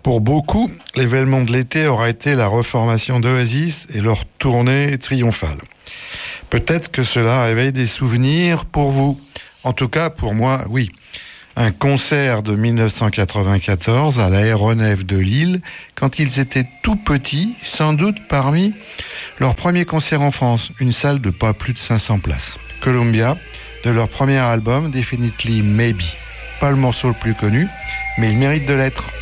Pour beaucoup, l'événement de l'été aura été la reformation d'Oasis et leur tournée triomphale. Peut-être que cela réveille des souvenirs pour vous. En tout cas, pour moi, oui. Un concert de 1994 à l'aéronef de Lille, quand ils étaient tout petits, sans doute parmi leur premier concert en France, une salle de pas plus de 500 places. Columbia, de leur premier album, Definitely Maybe. Pas le morceau le plus connu, mais il mérite de l'être.